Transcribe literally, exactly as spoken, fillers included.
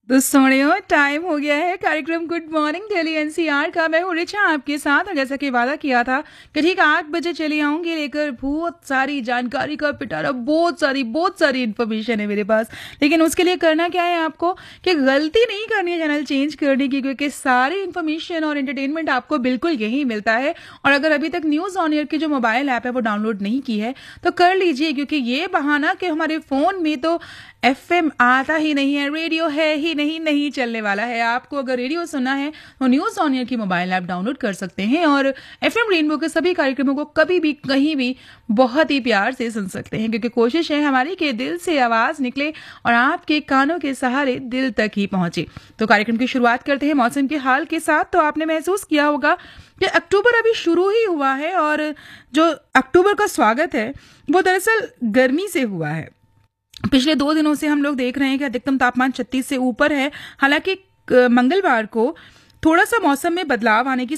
तो सोनियो टाइम हो गया है कार्यक्रम गुड मॉर्निंग दिल्ली एनसीआर का। मैं हूँ रिचा आपके साथ, और जैसा कि वादा किया था कि ठीक आठ बजे चली आऊंगी लेकर बहुत सारी जानकारी का पिटारा, बहुत सारी बहुत सारी इन्फॉर्मेशन है मेरे पास। लेकिन उसके लिए करना क्या है आपको कि गलती नहीं करनी है चैनल चेंज करने की, क्योंकि सारी इन्फॉर्मेशन और एंटरटेनमेंट आपको बिल्कुल यही मिलता है। और अगर अभी तक न्यूज ऑन एयर की जो मोबाइल ऐप है वो डाउनलोड नहीं की है तो कर लीजिए, क्योंकि ये बहाना कि हमारे फोन में तो एफएम आता ही नहीं है, रेडियो है ही नहीं, नहीं चलने वाला है। आपको अगर रेडियो सुनना है तो न्यूज ऑन एयर की मोबाइल ऐप डाउनलोड कर सकते हैं और एफएम रेनबो के सभी कार्यक्रमों को कभी भी कहीं भी बहुत ही प्यार से सुन सकते हैं, क्योंकि कोशिश है हमारी कि दिल से आवाज निकले और आपके कानों के सहारे दिल तक ही पहुंचे। तो कार्यक्रम की शुरुआत करते हैं मौसम के हाल के साथ। तो आपने महसूस किया होगा कि अक्टूबर अभी शुरू ही हुआ है, और जो अक्टूबर का स्वागत है वो दरअसल गर्मी से हुआ है। पिछले दो दिनों से हम लोग देख रहे हैं कि अधिकतम तापमान छत्तीस से ऊपर है। हालांकि मंगलवार को थोड़ा सा मौसम में बदलाव आने की